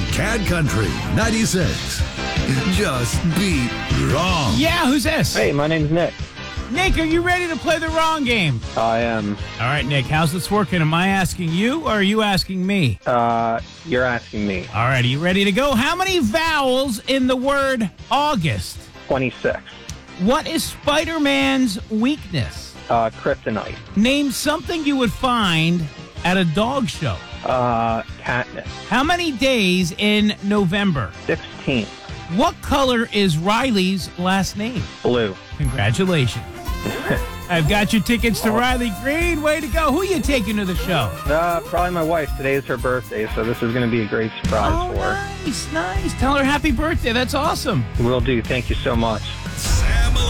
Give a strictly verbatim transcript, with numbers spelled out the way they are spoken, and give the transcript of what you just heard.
Cad Country ninety-six. Just beat wrong. Yeah, who's this? Hey, my name's Nick. Nick, are you ready to play the wrong game? I am. All right, Nick, how's this working? Am I asking you or are you asking me? Uh, you're asking me. All right, are you ready to go? How many vowels in the word August? twenty-six. What is Spider-Man's weakness? Uh, kryptonite. Name something you would find at a dog show. Uh, catnip. How many days in November? sixteen. What color is Riley's last name? Blue. Congratulations. I've got your tickets to Riley Green. Way to go. Who are you taking to the show? Uh, probably my wife. Today is her birthday, so this is going to be a great surprise Oh, for her. nice, nice. Tell her happy birthday. That's awesome. Will do. Thank you so much.